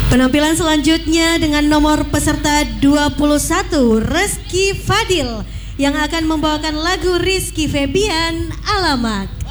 Penampilan selanjutnya dengan nomor peserta 21 Rizky Fadil yang akan membawakan lagu Rizky Febian Alamat.